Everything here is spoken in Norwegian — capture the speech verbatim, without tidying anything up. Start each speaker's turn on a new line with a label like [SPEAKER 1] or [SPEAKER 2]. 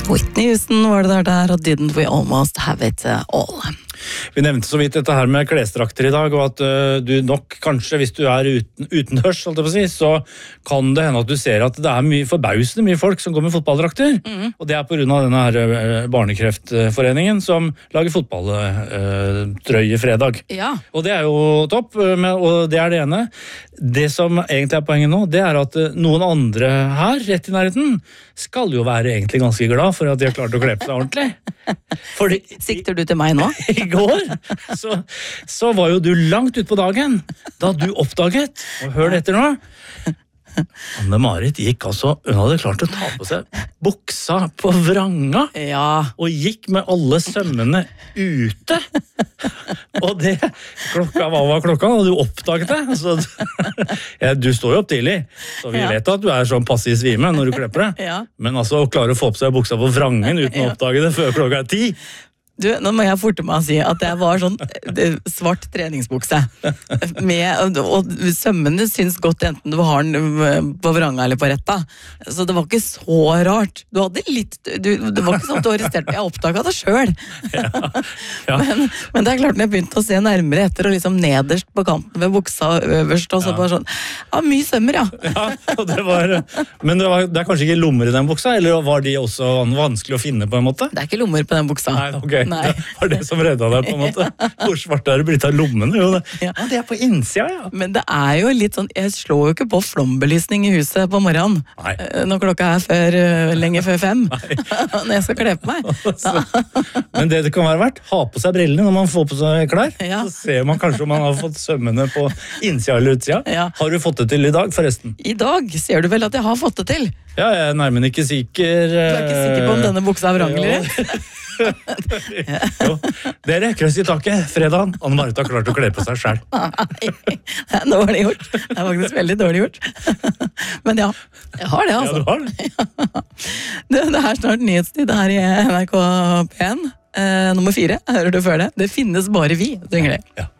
[SPEAKER 1] Whitney Houston var det der der, og didn't we almost have it all.
[SPEAKER 2] Vi nevnte så vidt dette her med klesdrakter i dag, og at uh, du nok kanskje, hvis du er uten, utendørs, holdt jeg på å si, så kan det hende at du ser at det er mye forbausende mye folk som går med fotballdrakter. Mm. Og det er på grunn av denne her uh, barnekreftforeningen som lager fotballtrøye uh, fredag.
[SPEAKER 1] Ja.
[SPEAKER 2] Og det er jo topp, men, og det er det ene. Det som egentlig er poenget nå, det er at uh, noen andre her, rett i nærheten, skal jo være egentlig ganske glad for at de har klart å kle på seg ordentlig. Fordi,
[SPEAKER 1] Sikter du til meg nå?
[SPEAKER 2] I går så, så var jo du langt ut på dagen da du oppdaget, og hør det etter nå, Anne-Marit gikk altså, hun hadde klart å ta på seg buksa på vranga,
[SPEAKER 1] ja.
[SPEAKER 2] Og gikk med alle sømmene ute. Og det, klokka, hva var klokka da du oppdaget det? Så, ja, du står jo opp tidlig, så vi ja. Vet at du er sånn passiv svime når du klepper det.
[SPEAKER 1] Ja.
[SPEAKER 2] Men altså å klare å få på seg buksa på vrangen uten å oppdage det før klokka er ti.
[SPEAKER 1] Du, nå må jeg forte meg å si at jeg var sånn svart treningsbukse. Med, og sømmene syns godt enten du har den på vranga eller på retta. Så det var ikke så rart. Du hadde litt, du, det var ikke sånn at du arresterte, jeg oppdaget det selv. Ja, ja. Men, men det er klart når jeg begynte å se nærmere etter, og liksom nederst på kanten ved buksa øverst, og så ja. Bare sånn, ja, mye sømmer, ja. Ja, og det var, men det, var, det er kanskje ikke lommer i den buksa, eller var de også vanskelig å finne på en måte? Det er ikke lommer på den buksa.
[SPEAKER 2] Nei, ok.
[SPEAKER 1] Nei.
[SPEAKER 2] Det var det som redda deg på en måte. Hvor svart er det blitt av lommene? Jo, det. Ja, det er på innsida, ja.
[SPEAKER 1] Men det er jo litt sånn, jeg slår jo ikke på flombelysning i huset på morgenen. Nei. Når klokka er før, lenge før fem. Når jeg skal kle på meg.
[SPEAKER 2] Så, men det det kan være verdt, ha på seg brillene når man får på seg klær. Ja. Så ser man kanskje om man har fått sømmene på innsida eller utsida. Ja. Har du fått det til i dag, forresten?
[SPEAKER 1] I dag ser du vel at jeg har fått det til.
[SPEAKER 2] Ja, jeg er nærmere ikke sikker.
[SPEAKER 1] Du er ikke sikker på om denne buksa er vrang, eller?
[SPEAKER 2] Jo, dere, krøss i taket, fredagen. Anne-Marit har klart å kle på seg selv.
[SPEAKER 1] Nei, det er dårlig gjort. Det er faktisk veldig dårlig gjort. Men ja, jeg har det, altså.
[SPEAKER 2] Ja, du har det.
[SPEAKER 1] Det, det er snart nyhetstid her i N R K P en. Eh, nummer fire, hører du før det? Det finnes bare vi, synger det.
[SPEAKER 2] Ja.